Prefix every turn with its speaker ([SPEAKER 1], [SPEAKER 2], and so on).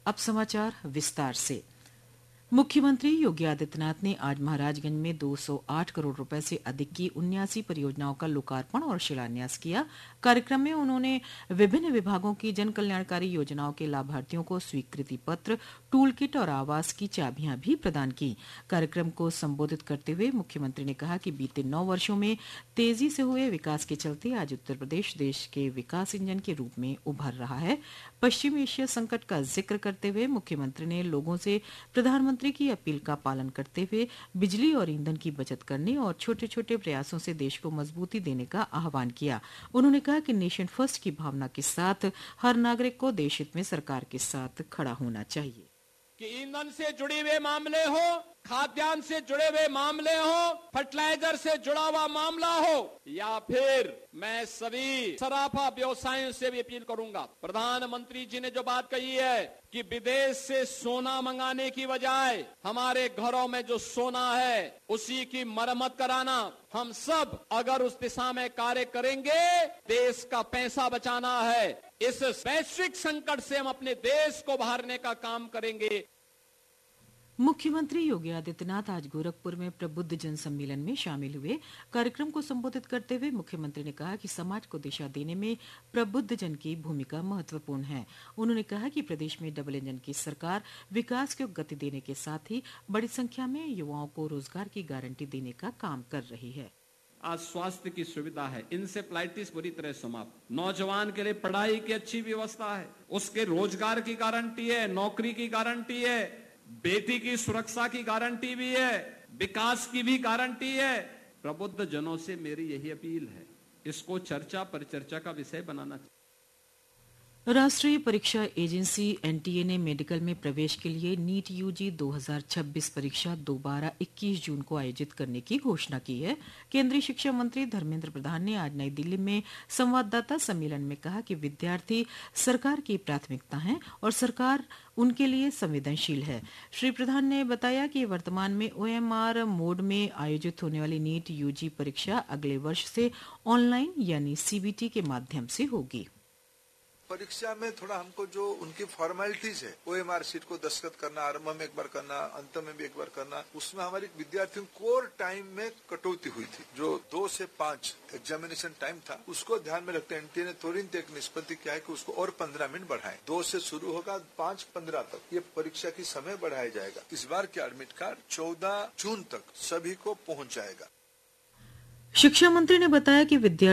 [SPEAKER 1] अब समाचार विस्तार से। मुख्यमंत्री योगी आदित्यनाथ ने आज महाराजगंज में 208 करोड़ रुपए से अधिक की 79 परियोजनाओं का लोकार्पण और शिलान्यास किया। कार्यक्रम में उन्होंने विभिन्न विभागों की जन कल्याणकारी योजनाओं के लाभार्थियों को स्वीकृति पत्र, टूल किट और आवास की चाबियां भी प्रदान की। कार्यक्रम को संबोधित करते हुए मुख्यमंत्री ने कहा कि बीते 9 वर्षों में तेजी से हुए विकास के चलते आज उत्तर प्रदेश देश के विकास इंजन के रूप में उभर रहा है। पश्चिम एशिया संकट का जिक्र करते हुए मुख्यमंत्री ने लोगों से प्रधानमंत्री की अपील का पालन करते हुए बिजली और ईंधन की बचत करने और छोटे छोटे प्रयासों से देश को मजबूती देने का आह्वान किया। उन्होंने कहा कि नेशन फर्स्ट की भावना के साथ हर नागरिक को देश हित में सरकार के साथ खड़ा होना चाहिए।
[SPEAKER 2] कि ईंधन से जुड़े हुए मामले हो, खाद्यान्न से जुड़े हुए मामले हो, फर्टिलाइजर से जुड़ा हुआ मामला हो, या फिर मैं सभी सराफा व्यवसायों से भी अपील करूंगा। प्रधानमंत्री जी ने जो बात कही है कि विदेश से सोना मंगाने की बजाय हमारे घरों में जो सोना है उसी की मरम्मत कराना, हम सब अगर उस दिशा में कार्य करेंगे, देश का पैसा बचाना है। इस वैश्विक संकट से हम अपने देश को बाहरने का काम करेंगे।
[SPEAKER 1] मुख्यमंत्री योगी आदित्यनाथ आज गोरखपुर में प्रबुद्ध जन सम्मेलन में शामिल हुए। कार्यक्रम को संबोधित करते हुए मुख्यमंत्री ने कहा कि समाज को दिशा देने में प्रबुद्ध जन की भूमिका महत्वपूर्ण है। उन्होंने कहा कि प्रदेश में डबल इंजन की सरकार विकास को गति देने के साथ ही बड़ी संख्या में युवाओं को रोजगार की गारंटी देने का काम कर रही है।
[SPEAKER 2] आज स्वास्थ्य की सुविधा है, इंसेफ्लाइटिस बुरी तरह समाप्त। नौजवान के लिए पढ़ाई की अच्छी व्यवस्था है, उसके रोजगार की गारंटी है, नौकरी की गारंटी है, बेटी की सुरक्षा की गारंटी भी है, विकास की भी गारंटी है। प्रबुद्ध जनों से मेरी यही अपील है, इसको चर्चा परिचर्चा का विषय बनाना चाहिए।
[SPEAKER 1] राष्ट्रीय परीक्षा एजेंसी एनटीए ने मेडिकल में प्रवेश के लिए नीट यूजी 2026 परीक्षा दोबारा 21 जून को आयोजित करने की घोषणा की है। केंद्रीय शिक्षा मंत्री धर्मेंद्र प्रधान ने आज नई दिल्ली में संवाददाता सम्मेलन में कहा कि विद्यार्थी सरकार की प्राथमिकता हैं और सरकार उनके लिए संवेदनशील है। श्री प्रधान ने बताया कि वर्तमान में ओएमआर मोड में आयोजित होने वाली नीट यूजी परीक्षा अगले वर्ष से ऑनलाइन यानी सीबीटी के माध्यम से होगी।
[SPEAKER 3] परीक्षा में थोड़ा हमको जो उनकी फॉर्मेलिटीज है, ओएमआर शीट को दस्तखत करना, आरंभ में एक बार करना, अंत में भी एक बार करना, उसमें हमारे विद्यार्थियों कोर टाइम में कटौती हुई थी। जो 2 से 5 एग्जामिनेशन टाइम था, उसको ध्यान में रखते एनटीए ने तुरंत एक निष्पत्ति किया है कि उसको और 15 मिनट बढ़ाएं। 2 से शुरू होगा, 5-15 तक ये परीक्षा की समय बढ़ाया जाएगा। इस बार के एडमिट कार्ड 14 जून तक सभी को पहुंच जाएगा।
[SPEAKER 1] शिक्षा मंत्री ने बताया कि विद्यार्थी